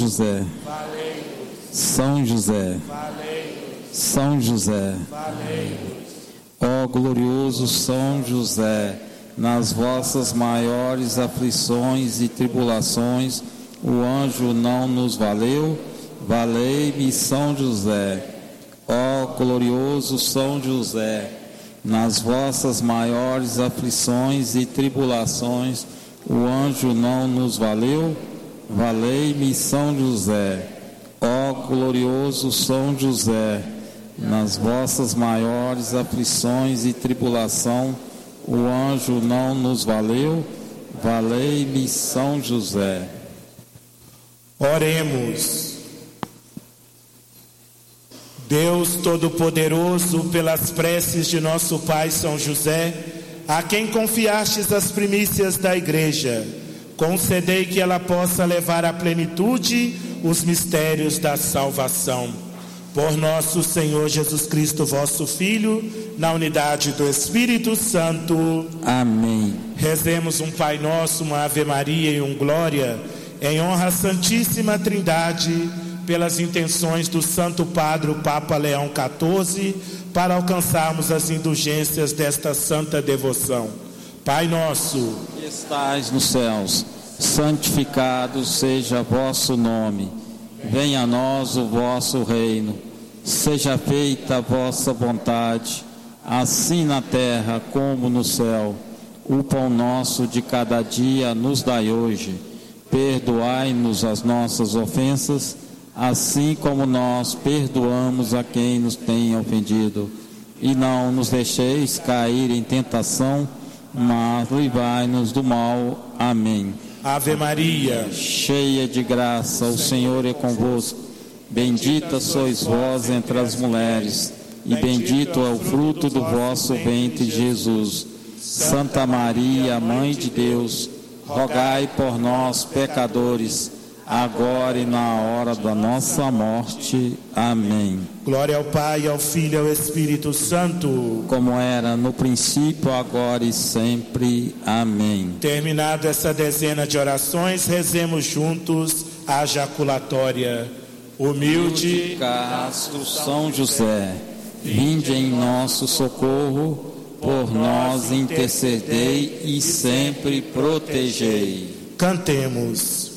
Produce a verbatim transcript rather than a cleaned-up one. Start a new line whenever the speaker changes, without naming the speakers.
José, São José, São José, ó glorioso São José, nas vossas maiores aflições e tribulações, o anjo não nos valeu, valei-me São José. Ó glorioso São José, nas vossas maiores aflições e tribulações, o anjo não nos valeu, valei-me São José. Ó glorioso São José, nas vossas maiores aflições e tribulação, o anjo não nos valeu, valei-me São José.
Oremos. Deus Todo-Poderoso, pelas preces de nosso Pai São José, a quem confiastes as primícias da Igreja, concedei que ela possa levar à plenitude os mistérios da salvação. Por nosso Senhor Jesus Cristo, vosso Filho, na unidade do Espírito Santo.
Amém.
Rezemos um Pai Nosso, uma Ave Maria e um Glória, em honra à Santíssima Trindade, pelas intenções do Santo Padre, o Papa Leão quatorze, para alcançarmos as indulgências desta santa devoção. Pai nosso,
que estais nos céus, santificado seja vosso nome. Venha a nós o vosso reino. Seja feita a vossa vontade, assim na terra como no céu. O pão nosso de cada dia nos dai hoje. Perdoai-nos as nossas ofensas, assim como nós perdoamos a quem nos tem ofendido. E não nos deixeis cair em tentação, mas livrai-nos do mal. Amém.
Ave Maria,
cheia de graça, o Senhor é convosco. Bendita sois vós entre as mulheres, e bendito é o fruto do vosso ventre, Jesus. Santa Maria, Mãe de Deus, rogai por nós, pecadores, agora e na hora da nossa morte. Amém.
Glória ao Pai, ao Filho e ao Espírito Santo,
como era no princípio, agora e sempre. Amém.
Terminado essa dezena de orações, rezemos juntos a jaculatória. Humilde,
casto São José, vinde em nosso socorro, por nós intercedei e sempre protegei.
Cantemos.